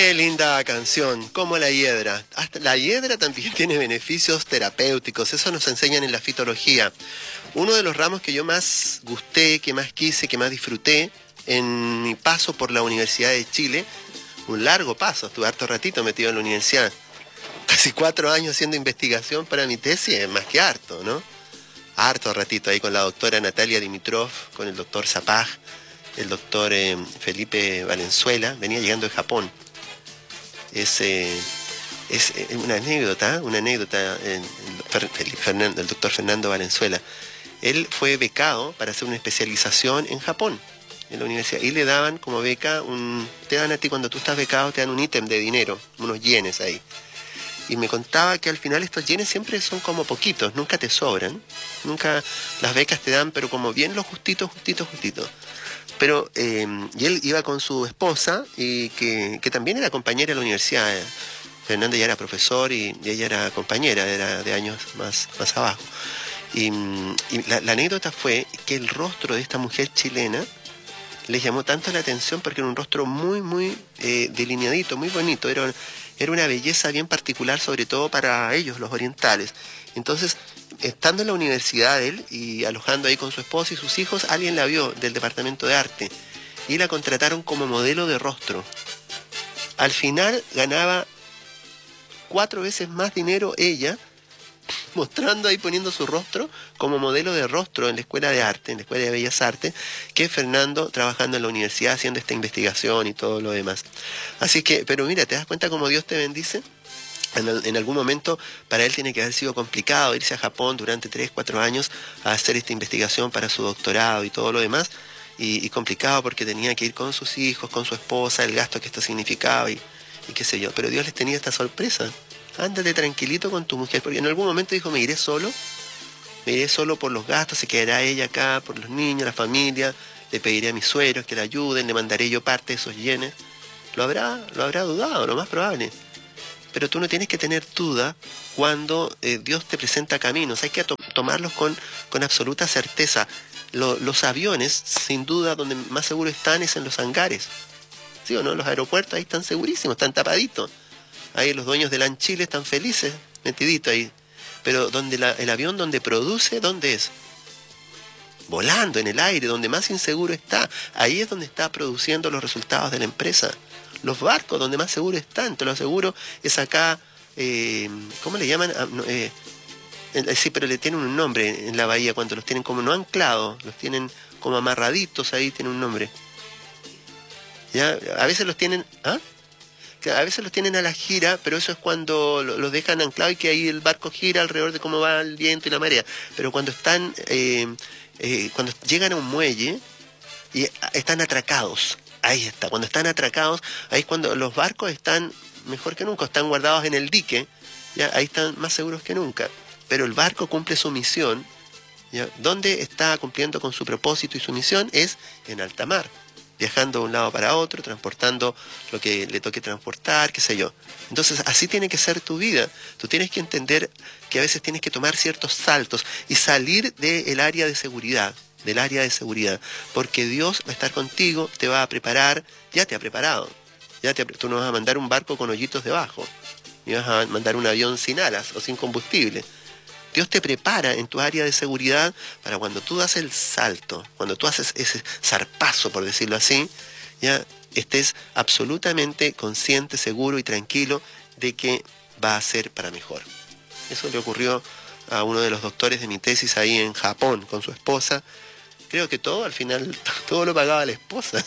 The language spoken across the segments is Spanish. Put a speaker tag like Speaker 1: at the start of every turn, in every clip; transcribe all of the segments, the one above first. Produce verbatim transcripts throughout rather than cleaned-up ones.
Speaker 1: Qué linda canción, como la hiedra. Hasta la hiedra también tiene beneficios terapéuticos, eso nos enseñan en la fitología. Uno de los ramos que yo más gusté, que más quise, que más disfruté en mi paso por la Universidad de Chile, un largo paso, estuve harto ratito metido en la universidad, casi cuatro años haciendo investigación para mi tesis, es más que harto, ¿no? Harto ratito ahí con la doctora Natalia Dimitrov, con el doctor Zapag, el doctor eh, Felipe Valenzuela, venía llegando de Japón. Es, eh, es eh, una anécdota, una anécdota eh, el, Fernando, el doctor Fernando Valenzuela. Él fue becado para hacer una especialización en Japón, en la universidad, y le daban como beca, un, te dan a ti cuando tú estás becado, te dan un ítem de dinero, unos yenes ahí. Y me contaba que al final estos yenes siempre son como poquitos, nunca te sobran, nunca las becas te dan, pero como bien los justitos, justitos, justitos. Pero, eh, y él iba con su esposa, y que, que también era compañera de la universidad. Fernando ya era profesor y, y ella era compañera, era de años más, más abajo. Y, y la, la anécdota fue que el rostro de esta mujer chilena les llamó tanto la atención porque era un rostro muy, muy eh, delineadito, muy bonito. Era, era una belleza bien particular, sobre todo para ellos, los orientales. Entonces, estando en la universidad él y alojando ahí con su esposa y sus hijos, alguien la vio del departamento de arte y la contrataron como modelo de rostro. Al final ganaba cuatro veces más dinero ella, mostrando ahí, poniendo su rostro como modelo de rostro en la escuela de arte, en la escuela de bellas artes, que Fernando trabajando en la universidad haciendo esta investigación y todo lo demás. Así que, pero mira, ¿te das cuenta cómo Dios te bendice? En, en algún momento para él tiene que haber sido complicado irse a Japón durante tres, cuatro años a hacer esta investigación para su doctorado y todo lo demás, y, y complicado porque tenía que ir con sus hijos, con su esposa, el gasto que esto significaba y, y qué sé yo, pero Dios les tenía esta sorpresa. Ándate tranquilito con tu mujer, porque en algún momento dijo, me iré solo, me iré solo por los gastos, se quedará ella acá, por los niños, la familia, le pediré a mis suegros que la ayuden, le mandaré yo parte de esos yenes. Lo habrá, lo habrá dudado, lo más probable. Pero tú no tienes que tener duda cuando eh, Dios te presenta caminos. Hay que to tomarlos con, con absoluta certeza. Lo, los aviones, sin duda, donde más seguro están es en los hangares. ¿Sí o no? Los aeropuertos ahí están segurísimos, están tapaditos. Ahí los dueños de LAN Chile están felices, metiditos ahí. Pero donde la, el avión donde produce, ¿dónde es? Volando en el aire, donde más inseguro está. Ahí es donde está produciendo los resultados de la empresa. Los barcos donde más seguro están, te lo aseguro, es acá, eh, ¿cómo le llaman? Ah, no, eh, eh, sí, pero le tienen un nombre en la bahía, cuando los tienen como no anclados, los tienen como amarraditos, ahí tiene un nombre. ¿Ya? A veces los tienen, ¿ah? A veces los tienen a la gira, pero eso es cuando los dejan anclados y que ahí el barco gira alrededor de cómo va el viento y la marea. Pero cuando están, eh, eh, cuando llegan a un muelle y están atracados, ahí está, cuando están atracados, ahí es cuando los barcos están mejor que nunca, están guardados en el dique, ¿ya? Ahí están más seguros que nunca. Pero el barco cumple su misión, ¿ya? ¿Dónde está cumpliendo con su propósito y su misión? Es en alta mar, viajando de un lado para otro, transportando lo que le toque transportar, qué sé yo. Entonces, así tiene que ser tu vida. Tú tienes que entender que a veces tienes que tomar ciertos saltos y salir del área de seguridad. del área de seguridad, porque Dios va a estar contigo, te va a preparar, ya te ha preparado, ya te ha, tú no vas a mandar un barco con hoyitos debajo, ni vas a mandar un avión sin alas o sin combustible. Dios te prepara en tu área de seguridad para cuando tú das el salto, cuando tú haces ese zarpazo, por decirlo así, ya estés absolutamente consciente, seguro y tranquilo de que va a ser para mejor. Eso le ocurrió a uno de los doctores de mi tesis ahí en Japón con su esposa. Creo que todo, al final, todo lo pagaba la esposa.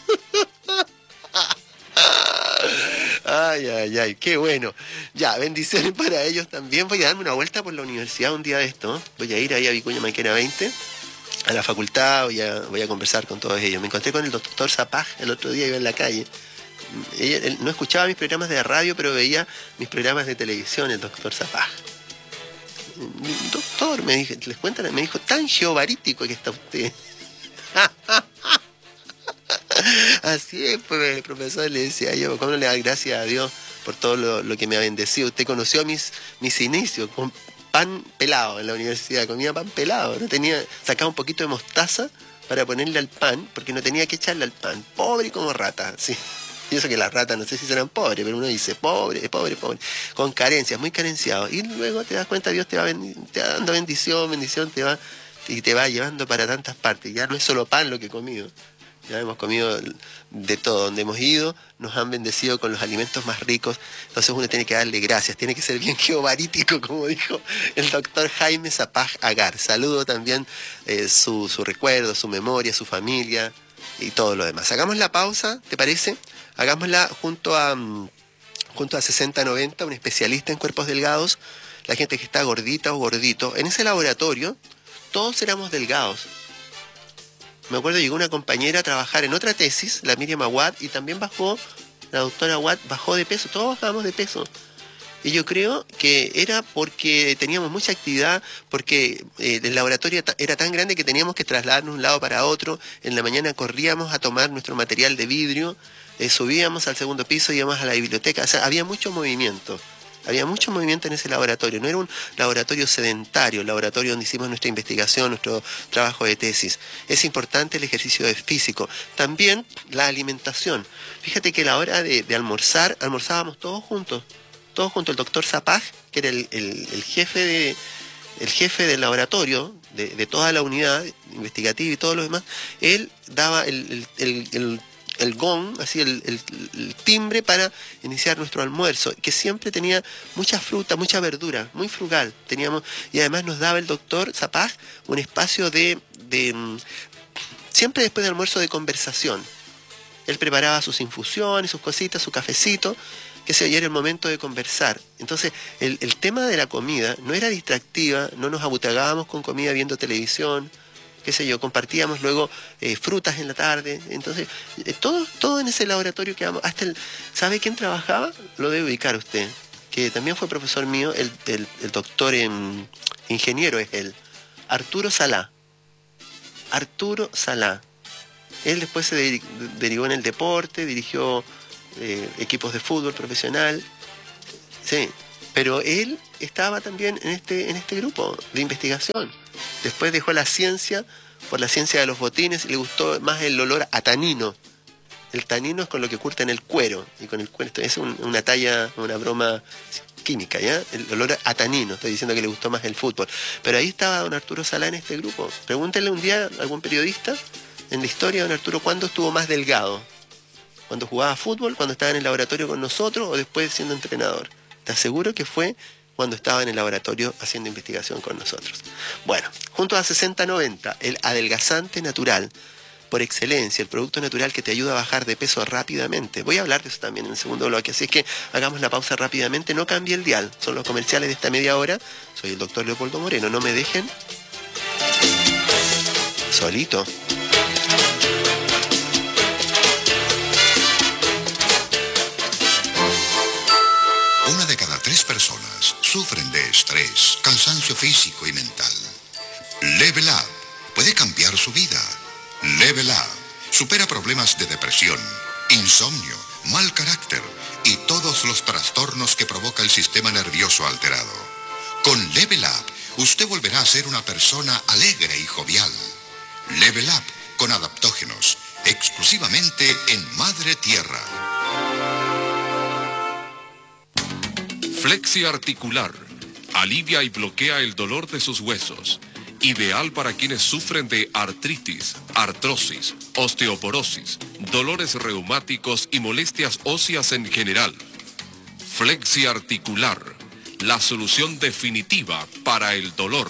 Speaker 1: Ay, ay, ay, qué bueno. Ya, bendiciones para ellos también. Voy a darme una vuelta por la universidad un día de esto. Voy a ir ahí a Vicuña Maquena veinte, a la facultad, voy a, voy a conversar con todos ellos. Me encontré con el doctor Zapag el otro día, iba en la calle. Ella, él no escuchaba mis programas de radio, pero veía mis programas de televisión, el doctor Zapag. Doctor, me dije, les cuentan, me dijo, tan geobarítico que está usted. Así es, pues el profesor le decía yo, ¿cómo no le da gracias a Dios por todo lo, lo que me ha bendecido? Usted conoció mis, mis inicios con pan pelado en la universidad, comía pan pelado, no tenía, sacaba un poquito de mostaza para ponerle al pan, porque no tenía que echarle al pan, pobre como rata, sí. Y eso que las ratas, no sé si serán pobres, pero uno dice, pobre, pobre, pobre, con carencias, muy carenciado. Y luego te das cuenta, Dios te va, te va dando bendición, bendición, te va, y te va llevando para tantas partes. Ya no es solo pan lo que he comido. Ya hemos comido de todo, donde hemos ido, nos han bendecido con los alimentos más ricos, entonces uno tiene que darle gracias, tiene que ser bien geobarítico, como dijo el doctor Jaime Zapag Agar. Saludo también eh, su, su recuerdo, su memoria, su familia y todo lo demás. Hagamos la pausa, ¿te parece? Hagámosla junto a, junto a sesenta noventa, un especialista en cuerpos delgados, la gente que está gordita o gordito. En ese laboratorio todos éramos delgados. Me acuerdo, llegó una compañera a trabajar en otra tesis, la Miriam Awad, y también bajó, la doctora Awad bajó de peso, todos bajamos de peso. Y yo creo que era porque teníamos mucha actividad, porque eh, el laboratorio era tan grande que teníamos que trasladarnos de un lado para otro. En la mañana corríamos a tomar nuestro material de vidrio, eh, subíamos al segundo piso, íbamos a la biblioteca. O sea, había mucho movimiento. Había mucho movimiento en ese laboratorio, no era un laboratorio sedentario, el laboratorio donde hicimos nuestra investigación, nuestro trabajo de tesis. Es importante el ejercicio físico. También la alimentación. Fíjate que a la hora de, de almorzar, almorzábamos todos juntos, todos juntos. El doctor Zapag, que era el, el, el, jefe, de, el jefe del laboratorio, de, de toda la unidad investigativa y todo lo demás, él daba el, el, el, el el gong, así el, el, el timbre para iniciar nuestro almuerzo, que siempre tenía mucha fruta, mucha verdura, muy frugal. Teníamos, y además nos daba el doctor Zapag un espacio de, de siempre después del almuerzo, de conversación. Él preparaba sus infusiones, sus cositas, su cafecito, que se era el momento de conversar. Entonces, el, el tema de la comida no era distractiva, no nos abutagábamos con comida viendo televisión, qué sé yo, compartíamos luego eh, frutas en la tarde. Entonces, eh, todo, todo en ese laboratorio que vamos, hasta el, ¿sabe quién trabajaba? Lo debe ubicar usted, que también fue profesor mío, el, el, el doctor en, ingeniero es él, Arturo Salá. Arturo Salá. Él después se derivó en el deporte, dirigió eh, equipos de fútbol profesional, sí, pero él estaba también en este, en este grupo de investigación. Después dejó la ciencia por la ciencia de los botines y le gustó más el olor a tanino. El tanino es con lo que curten el cuero, y con el cuero, esto es un, una talla, una broma química, ¿ya? El olor a tanino, estoy diciendo que le gustó más el fútbol. Pero ahí estaba don Arturo Salá en este grupo. Pregúntenle un día a algún periodista en la historia de don Arturo cuándo estuvo más delgado. ¿Cuando jugaba fútbol, cuando estaba en el laboratorio con nosotros o después siendo entrenador? Te aseguro que fue cuando estaba en el laboratorio haciendo investigación con nosotros. Bueno, junto a sesenta noventa, el adelgazante natural, por excelencia, el producto natural que te ayuda a bajar de peso rápidamente. Voy a hablar de eso también en el segundo bloque, así es que hagamos la pausa rápidamente, no cambie el dial, son los comerciales de esta media hora. Soy el doctor Leopoldo Moreno, no me dejen solito.
Speaker 2: Una de cada tres personas sufren de estrés, cansancio físico y mental. Level Up puede cambiar su vida. Level Up supera problemas de depresión, insomnio, mal carácter y todos los trastornos que provoca el sistema nervioso alterado. Con Level Up, usted volverá a ser una persona alegre y jovial. Level Up con adaptógenos, exclusivamente en Madre Tierra.
Speaker 3: Flexi Articular. Alivia y bloquea el dolor de sus huesos. Ideal para quienes sufren de artritis, artrosis, osteoporosis, dolores reumáticos y molestias óseas en general. Flexi Articular. La solución definitiva para el dolor.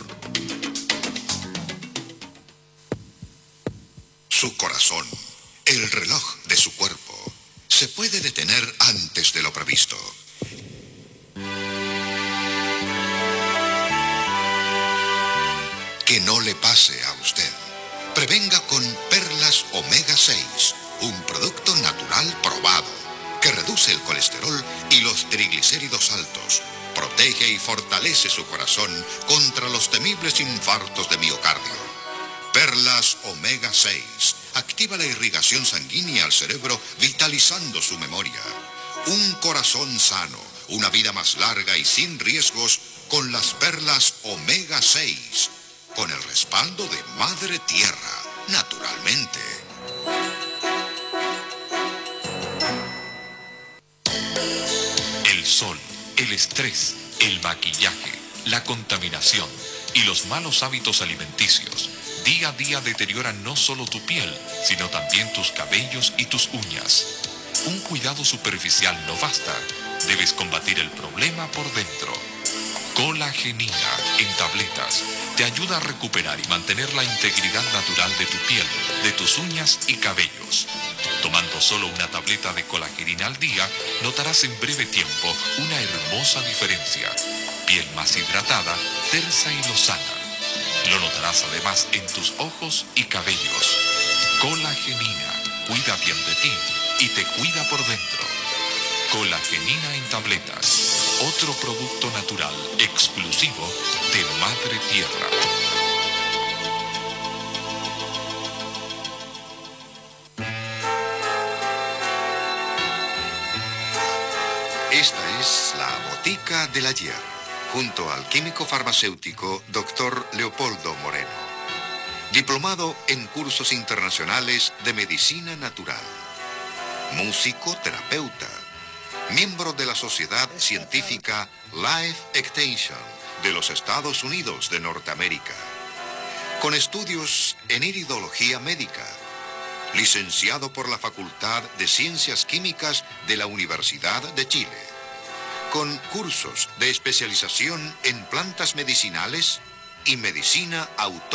Speaker 2: Su corazón, el reloj de su cuerpo, se puede detener antes de lo previsto. Que no le pase a usted. Prevenga con Perlas Omega seis, un producto natural probado, que reduce el colesterol y los triglicéridos altos, protege y fortalece su corazón contra los temibles infartos de miocardio. Perlas Omega seis activa la irrigación sanguínea al cerebro, vitalizando su memoria. Un corazón sano, una vida más larga y sin riesgos con las Perlas Omega seis. Con el respaldo de Madre Tierra, naturalmente.
Speaker 3: sol, el estrés, el maquillaje, la contaminación y los malos hábitos alimenticios día a día deterioran no solo tu piel, sino también tus cabellos y tus uñas. Un cuidado superficial no basta. Debes combatir el problema por dentro. Colagenina en tabletas te ayuda a recuperar y mantener la integridad natural de tu piel, de tus uñas y cabellos. Tomando solo una tableta de colagenina al día, notarás en breve tiempo una hermosa diferencia. Piel más hidratada, tersa y lozana. Lo notarás además en tus ojos y cabellos. Colagenina cuida bien de ti y te cuida por dentro. Colagenina en tabletas, otro producto natural exclusivo de Madre Tierra.
Speaker 2: Esta es la Botica del Ayer, junto al químico farmacéutico doctor Leopoldo Moreno, diplomado en cursos internacionales de medicina natural, músico, terapeuta, miembro de la Sociedad Científica Life Extension de los Estados Unidos de Norteamérica, con estudios en iridología médica, licenciado por la Facultad de Ciencias Químicas de la Universidad de Chile, con cursos de especialización en plantas medicinales y medicina autóctona.